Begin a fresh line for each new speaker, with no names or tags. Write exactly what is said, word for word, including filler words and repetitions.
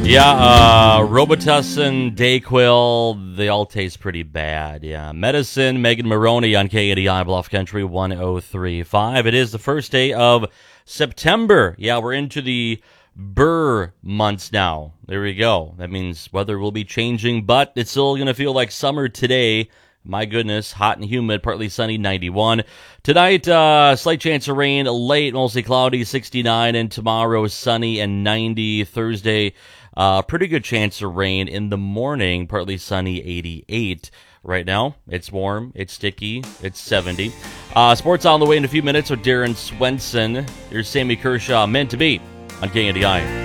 Yeah, uh, Robitussin, Dayquil, they all taste pretty bad. Yeah, Medicine, Megan Maroney on K A D I Bluff Country one oh three point five. It is the first day of September. Yeah, we're into the Burr months now. There we go. That means weather will be changing, but it's still going to feel like summer today. My goodness, hot and humid, partly sunny, ninety-one. Tonight, uh, slight chance of rain, late, mostly cloudy, sixty-nine, and tomorrow, sunny and ninety. Thursday, uh, pretty good chance of rain in the morning, partly sunny, eighty-eight. Right now, it's warm, it's sticky, it's seventy. Uh, sports on the way in a few minutes with Darren Swenson. Here's Sammy Kershaw, meant to be on K A D I.